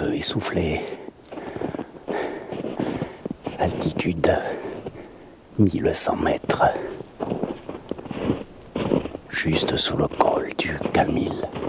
peu essoufflé. Altitude 1100 mètres. Juste sous le col du Calmil.